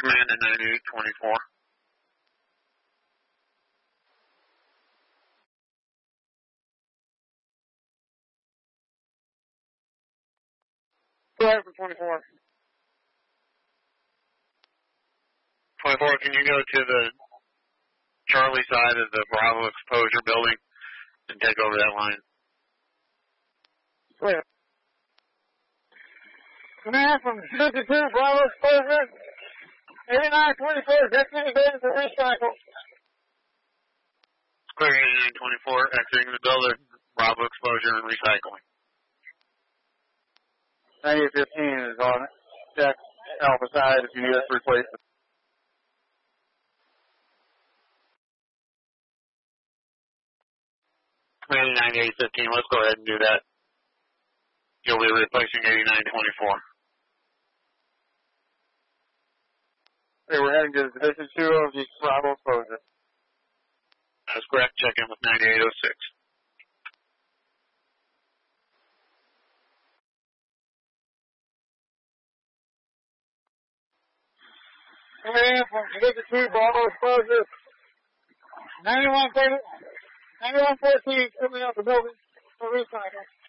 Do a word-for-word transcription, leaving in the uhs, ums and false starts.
Command at ninety-eight twenty-four. Go ahead for twenty-four. twenty-four, can you go to the Charlie side of the Bravo exposure building and take over that line? Clear. Command from fifty-two Bravo exposure. eighty-nine twenty-four, exiting the building for recycle. Clear eighty-nine twenty-four, exiting the building, Bravo exposure and recycling. ninety-eight fifteen is on check Alpha side if you need us to replace it. Command ninety-eight fifteen, let's go ahead and do that. You'll be replacing eighty-nine twenty-four. Okay, we're heading to Division two of the Bravo exposure. That's correct. Check in with ninety-eight oh six. Command from Division two Bravo exposure. ninety-one thirty, ninety-one fourteen coming out the building for recycle.